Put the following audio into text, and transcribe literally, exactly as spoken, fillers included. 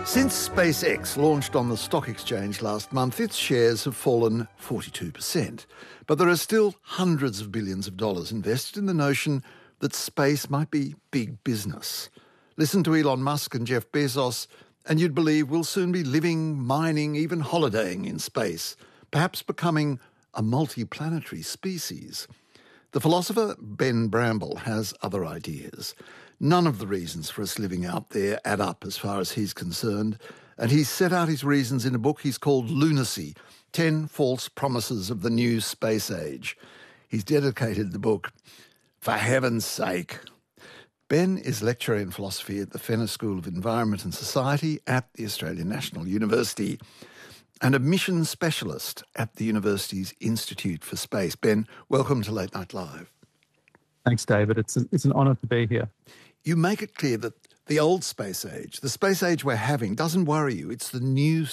Since SpaceX launched on the stock exchange last month, its shares have fallen forty-two percent. But there are still hundreds of billions of dollars invested in the notion that space might be big business. Listen to Elon Musk and Jeff Bezos, and you'd believe we'll soon be living, mining, even holidaying in space, perhaps becoming a multi-planetary species. The philosopher Ben Bramble has other ideas. None of the reasons for us living out there add up as far as he's concerned, and he's set out his reasons in a book he's called Lunacy, Ten False Promises of the New Space Age. He's dedicated the book, For Heaven's Sake. Ben is lecturer in philosophy at the Fenner School of Environment and Society at the Australian National University and a mission specialist at the university's Institute for Space. Ben, welcome to Late Night Live. Thanks, David. It's, a, it's an honour to be here. You make it clear that the old space age, the space age we're having, doesn't worry you. It's the new